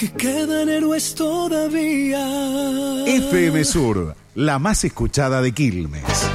que quedan héroes todavía. FM Sur, la más escuchada de Quilmes.